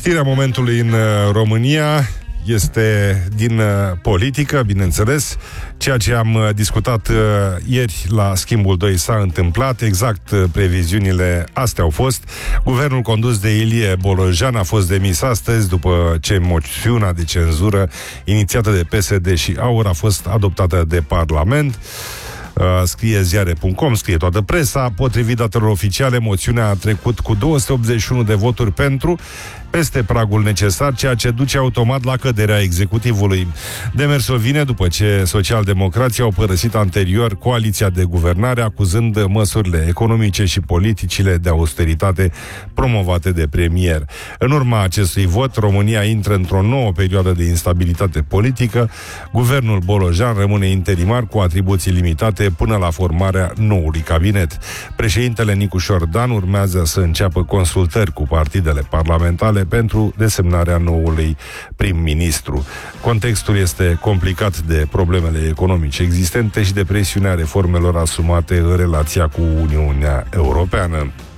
Știrea momentului în România este din politică, bineînțeles. Ceea ce am discutat ieri la Schimbul 2 s-a întâmplat. Exact previziunile astea au fost. Guvernul condus de Ilie Bolojan a fost demis astăzi după ce moțiunea de cenzură inițiată de PSD și AUR a fost adoptată de Parlament. Scrie ziare.com, scrie toată presa. Potrivit datelor oficiale, moțiunea a trecut cu 281 de voturi pentru, peste pragul necesar, ceea ce duce automat la căderea executivului. Demersul vine după ce socialdemocrații au părăsit anterior coaliția de guvernare, acuzând măsurile economice și politicile de austeritate promovate de premier. În urma acestui vot, România intră într-o nouă perioadă de instabilitate politică. Guvernul Bolojan rămâne interimar cu atribuții limitate până la formarea noului cabinet. Președintele Nicușor Dan urmează să înceapă consultări cu partidele parlamentare pentru desemnarea noului prim-ministru. Contextul este complicat de problemele economice existente și de presiunea reformelor asumate în relația cu Uniunea Europeană.